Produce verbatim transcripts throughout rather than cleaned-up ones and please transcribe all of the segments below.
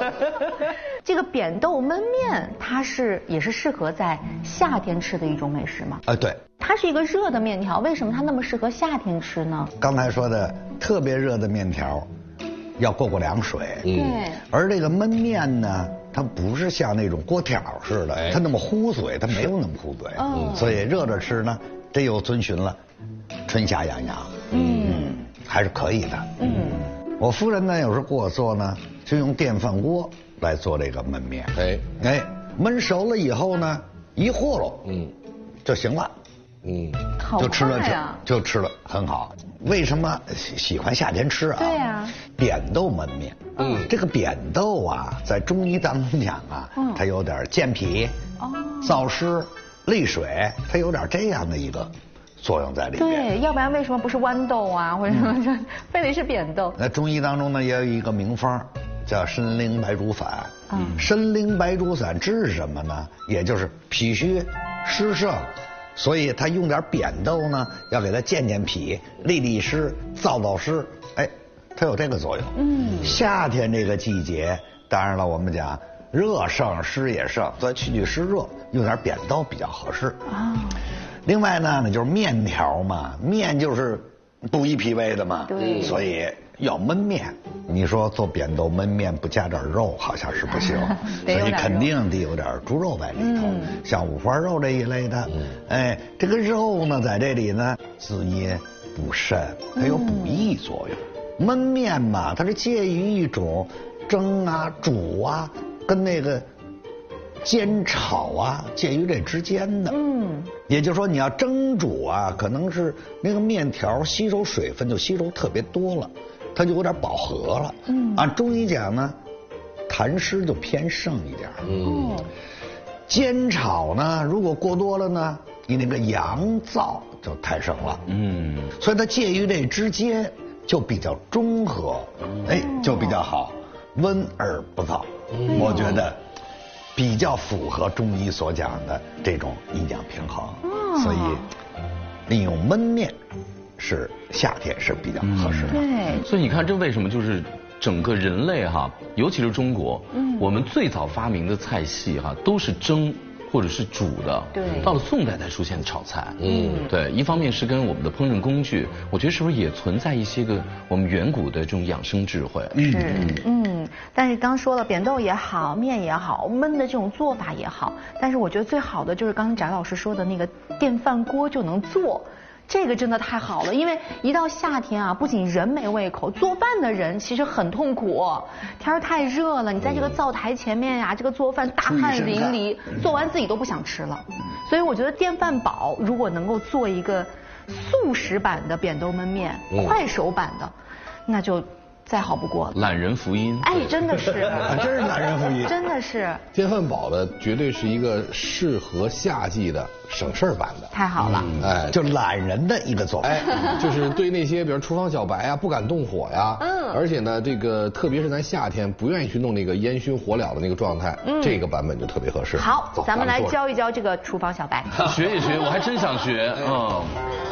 这个扁豆焖面，它是也是适合在夏天吃的一种美食吗？ 啊，对。 它是一个热的面条，为什么它那么适合夏天吃呢？ 刚才说的特别热的面条，要过过凉水。 对。 而这个焖面呢，它不是像那种锅条似的，它那么糊嘴，它没有那么糊嘴。嗯。所以热着吃呢，这又遵循了春夏养阳。嗯。还是可以的。嗯。我夫人呢，有时候给我做呢，就用电饭锅来做这个焖面。哎哎，焖熟了以后呢，一和喽，嗯，就行了。嗯， 好快呀， 就吃了很好。为什么喜欢夏天吃啊？ 对呀， 扁豆焖面。嗯，这个扁豆啊，在中医当中讲啊，嗯，它有点健脾、哦、燥湿、利水，它有点这样的一个作用在里面。 对，要不然为什么不是豌豆啊，或者什么，嗯、非得是扁豆？ 那中医当中呢，也有一个名方，叫参苓白术散。嗯，参苓白术散治什么呢？也就是脾虚、湿盛。所以他用点扁豆呢，要给它健健脾、利利湿、燥燥湿，哎，它有这个作用。嗯，夏天这个季节，当然了，我们讲热盛湿也盛，所以去去湿热，用点扁豆比较合适。啊，另外呢，那就是面条嘛，面就是补益脾胃的嘛，对，所以要焖面。你说做扁豆焖面不加点肉，好像是不行，所以肯定得有点猪肉在里头，嗯、像五花肉这一类的。嗯、哎，这个肉呢，在这里呢，滋阴补肾，它有补益作用。嗯、焖面嘛，它是介于一种蒸啊、煮啊，跟那个煎炒啊，介于这之间的。嗯，也就是说，你要蒸煮啊，可能是那个面条吸收水分就吸收特别多了。它就有点饱和了。嗯，按中医讲呢，痰湿就偏盛一点。嗯，煎炒呢，如果过多了呢，你那个阳燥就太盛了。嗯，所以它介于这之间，就比较中和，哎，就比较好，温而不燥。嗯、我觉得比较符合中医所讲的这种阴阳平衡。哦、所以利用焖面。是夏天是比较合适的。 嗯、对， 所以你看，这为什么就是整个人类哈，尤其是中国，嗯，我们最早发明的菜系哈，都是蒸或者是煮的。对，到了宋代才出现炒菜。嗯，对，一方面是跟我们的烹饪工具，我觉得是不是也存在一些个我们远古的这种养生智慧？ 是，嗯，但是刚说了，扁豆也好，面也好，焖的这种做法也好，但是我觉得最好的就是刚才翟老师说的那个电饭锅就能做。这个真的太好了，因为一到夏天啊，不仅人没胃口，做饭的人其实很痛苦。天儿太热了，你在这个灶台前面呀、啊，这个做饭大汗淋漓，做完自己都不想吃了。所以我觉得电饭煲如果能够做一个速食版的扁豆焖面，嗯、快手版的，那就再好不过了。 懒人福音。 哎，真的是， 真是懒人福音。 真的是。 电饭煲的绝对是一个适合夏季的省事儿版的。 太好了。 嗯、哎，就懒人的一个做法。哎， 就是对那些比如厨房小白啊，不敢动火呀，嗯，而且呢，这个特别是咱夏天不愿意去弄那个烟熏火燎的那个状态，嗯，这个版本就特别合适。 好，咱们来教一教这个厨房小白。 学一学，我还真想学。嗯。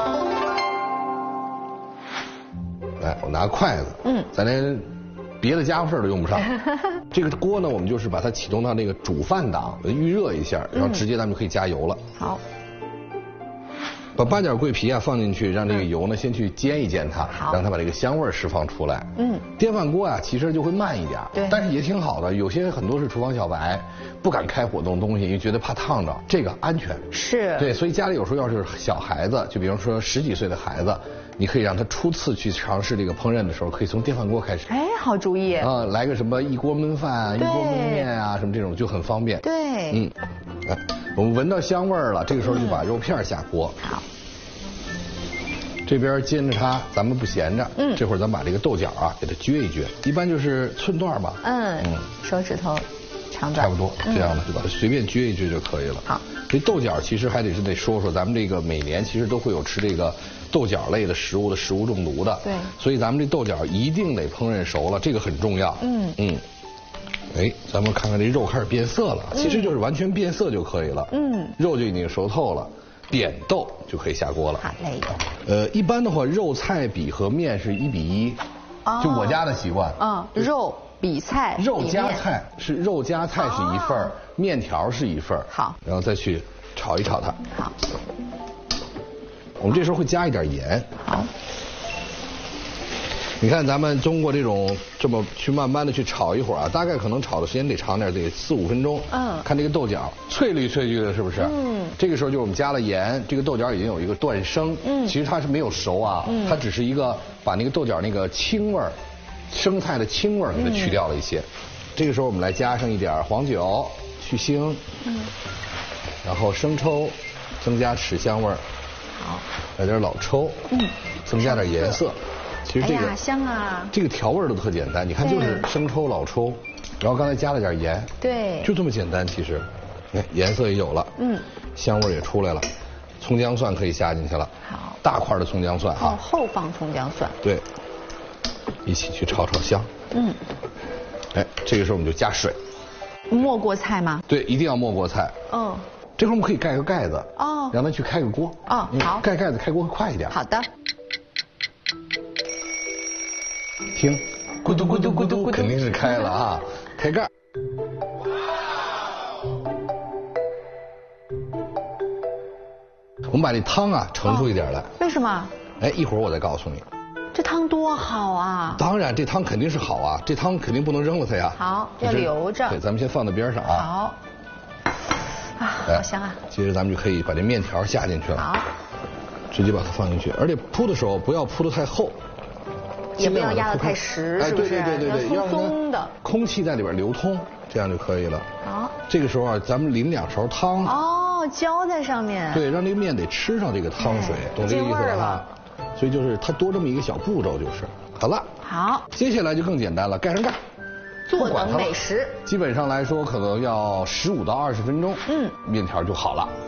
来，我拿筷子，嗯，咱连别的家伙事儿都用不上。这个锅呢，我们就是把它启动到那个煮饭档，预热一下，然后直接咱们就可以加油了。 好， 把八角桂皮啊放进去，让这个油呢先去煎一煎它，让它把这个香味释放出来。嗯，电饭锅啊其实就会慢一点，对，但是也挺好的。有些很多是厨房小白，不敢开火弄东西，因为觉得怕烫着，这个安全。 是。对， 所以家里有时候要是小孩子，就比方说十几岁的孩子。你可以让他初次去尝试这个烹饪的时候，可以从电饭锅开始。 哎，好主意啊！来个什么一锅焖饭、一锅焖面啊，什么这种就很方便。 对， 嗯，来，我们闻到香味儿了，这个时候就把肉片下锅。 好。 这边煎着它，咱们不闲着。嗯。这会儿咱把这个豆角啊给它撅一撅，一般就是寸段吧。 嗯。嗯。手指头长短。 差不多，这样的是吧？随便撅一撅就可以了。 好。 这豆角其实还得是得说说，咱们这个每年其实都会有吃这个豆角类的食物的食物中毒的。 对。 所以咱们这豆角一定得烹饪熟了，这个很重要。嗯嗯。哎，咱们看看这肉开始变色了，其实就是完全变色就可以了。嗯。肉就已经熟透了，扁豆就可以下锅了。 好嘞。 呃，一般的话，肉菜比和面是一比一。哦。就我家的习惯。 嗯，肉比菜。 肉夹菜是肉夹菜是一份儿，面条是一份儿。 好， 然后再去炒一炒它。 好， 我们这时候会加一点盐。 好。 你看咱们通过这种这么去慢慢的去炒一会儿啊，大概可能炒的时间得长点，得四五分钟。嗯。看这个豆角翠绿翠绿的，是不是？嗯。这个时候就我们加了盐，这个豆角已经有一个断生。嗯。其实它是没有熟啊，嗯、它只是一个把那个豆角那个青味儿，生菜的青味儿给它去掉了一些。嗯、这个时候我们来加上一点黄酒去腥。嗯。然后生抽，增加豉香味儿。 好。 来点老抽。嗯。增加点颜色。其实这个、 哎、香啊， 这个调味都特简单，你看就是生抽、老抽，然后刚才加了点盐， 对， 就这么简单。其实，你看颜色也有了，嗯，香味也出来了，葱姜蒜可以下进去了， 好， 大块的葱姜蒜啊， 哦，后放葱姜蒜， 对，一起去炒炒香，嗯，哎，这个时候我们就加水， 没过菜吗？ 对，一定要没过菜，嗯，这会儿我们可以盖个盖子，哦，让它去开个锅， 哦，好， 盖盖子开锅会快一点， 好的。 听，咕嘟咕嘟咕嘟，肯定是开了啊！开盖。我们把这汤啊盛出一点来。 为什么？ 哎，一会儿我再告诉你。 这汤多好啊！ 当然，这汤肯定是好啊，这汤肯定不能扔了它呀。 好，要留着。 对，咱们先放在边上啊。 好。啊，好香啊！ 接着咱们就可以把这面条下进去了。 好。 直接把它放进去，而且铺的时候不要铺得太厚。 也不要压得太实，是不是？ 哎，对对对对对， 要松松的， 空气在里边流通，这样就可以了。 好， 这个时候啊，咱们淋两勺汤。 哦，浇在上面。 对，让这个面得吃上这个汤水，懂这个意思吧？所以就是它多这么一个小步骤，就是好了。 好， 接下来就更简单了，盖上盖。 坐等美食。 基本上来说，可能要十五到二十分钟，嗯，面条就好了。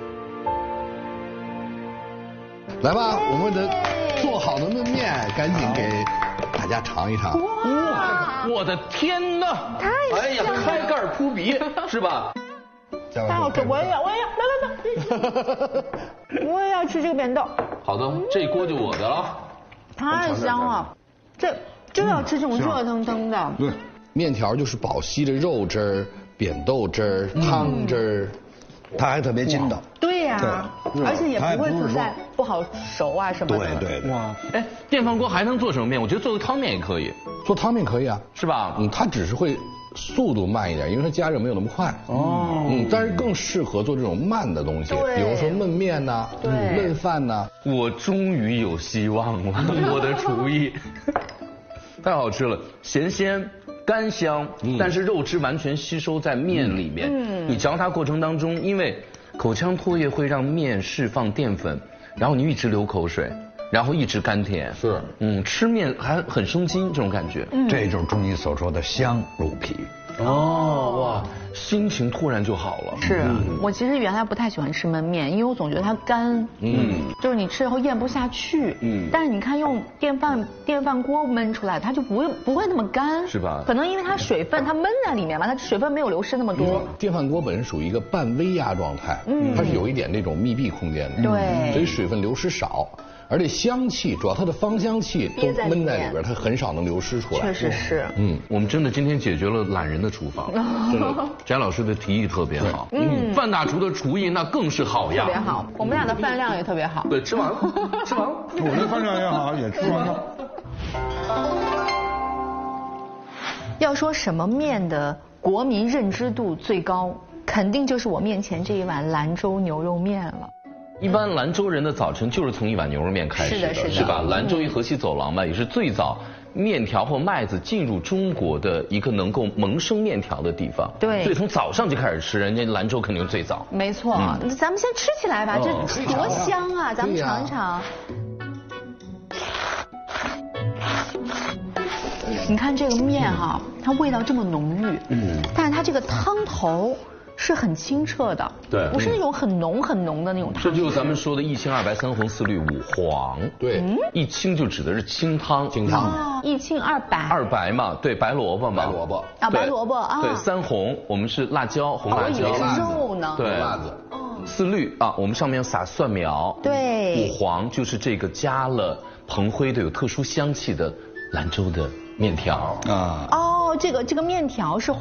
来吧，我们的做好的焖面，赶紧给大家尝一尝。 哇，我的天哪！ 太香了！ 哎呀，开盖扑鼻，是吧？ 太好吃，我也要，我也要，来来来，我也要吃这个扁豆。 好的，这锅就我的了。 太香了，这就要吃这种热腾腾的。 对，面条就是饱吸着肉汁儿、扁豆汁儿、汤汁儿。 它还特别筋道， 对呀，而且也不会存在不好熟啊什么的。 对对哇，哎，电饭锅还能做什么面？我觉得做个汤面也可以。 做汤面可以啊， 是吧？ 嗯，它只是会速度慢一点，因为它加热没有那么快。哦。嗯，但是更适合做这种慢的东西，比如说焖面呐、焖饭呐。 我终于有希望了，我的厨艺太好吃了，咸鲜。干香，但是肉汁完全吸收在面里面。嗯，你嚼它过程当中，因为口腔唾液会让面释放淀粉，然后你一直流口水，然后一直甘甜。 是， 嗯，吃面还很生津，这种感觉。 嗯，这就是中医所说的香入脾。 哦，哇，心情突然就好了。 是我其实原来不太喜欢吃焖面，因为我总觉得它干，嗯，就是你吃以后咽不下去，嗯。但是你看用电饭电饭锅焖出来，它就不会不会那么干， 是吧？ 可能因为它水分它焖在里面嘛，它水分没有流失那么多。 电饭锅本身属于一个半微压状态，嗯，它是有一点那种密闭空间的， 对， 所以水分流失少。而且香气，主要它的芳香气都闷在里边，它很少能流失出来。 确实是。 嗯，我们真的今天解决了懒人的厨房。真的，翟老师的提议特别好。嗯，范大厨的厨艺那更是好呀。 特别好，我们俩的饭量也特别好。 对，吃完了，吃完了。 我的饭量也好，也吃完了。 要说什么面的国民认知度最高，肯定就是我面前这一碗兰州牛肉面了。 一般兰州人的早晨就是从一碗牛肉面开始的， 是的， 是吧？兰州一河西走廊嘛，也是最早面条或麦子进入中国的一个能够萌生面条的地方。 对， 所以从早上就开始吃，人家兰州肯定最早。 没错，嗯、咱们先吃起来吧，这多香啊！咱们尝一尝。你看这个面哈、啊，它味道这么浓郁，嗯，但是它这个汤头是很清澈的， 对， 不是那种很浓很浓的那种汤。 这就是咱们说的一清二白三红四绿五黄。 对，嗯、 一清就指的是清汤， 清汤。 哦，一清二白。 二白嘛，对，白萝卜嘛。 白萝卜。 啊，白萝卜啊。 对，三红我们是辣椒，红辣椒。 我以为是肉呢。 对， 辣子。 四绿啊，我们上面要撒蒜苗。 对。 五黄就是这个加了蓬灰的有特殊香气的兰州的面条啊。哦。 包这个这个面条是